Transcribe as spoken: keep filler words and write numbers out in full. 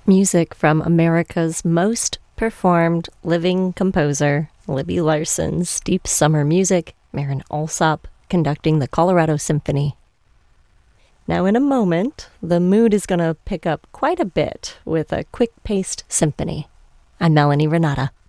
Music from America's most performed living composer, Libby Larson's Deep Summer Music, Marin Alsop conducting the Colorado Symphony. Now in a moment, the mood is going to pick up quite a bit with a quick-paced symphony. I'm Melanie Renata.